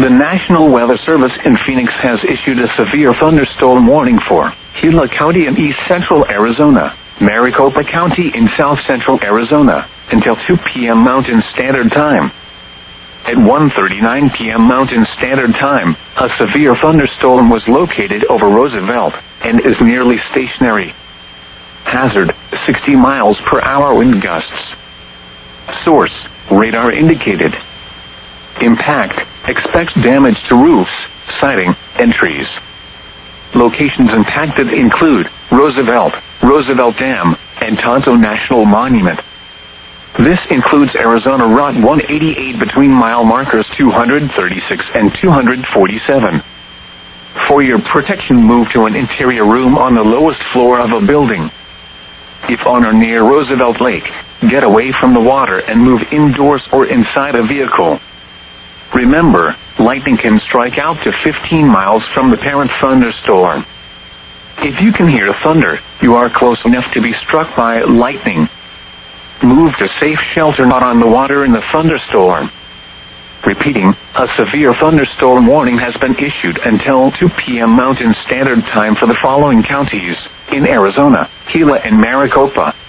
The National Weather Service in Phoenix has issued a severe thunderstorm warning for Gila County in east central Arizona, Maricopa County in south central Arizona, until 2 p.m. Mountain Standard Time. At 1:39 p.m. Mountain Standard Time, a severe thunderstorm was located over Roosevelt and is nearly stationary. Hazard, 60 miles per hour wind gusts. Source, radar indicated. Impact, expects damage to roofs, siding, and trees. Locations impacted include Roosevelt, Roosevelt Dam, and Tonto National Monument. This includes Arizona Route 188 between mile markers 236 and 247. For your protection, move to an interior room on the lowest floor of a building. If on or near Roosevelt Lake, get away from the water and move indoors or inside a vehicle. Remember, lightning can strike out to 15 miles from the parent thunderstorm. If you can hear thunder, you are close enough to be struck by lightning. Move to safe shelter not on the water in the thunderstorm. Repeating, a severe thunderstorm warning has been issued until 2 p.m. Mountain Standard Time for the following counties in Arizona: Gila and Maricopa,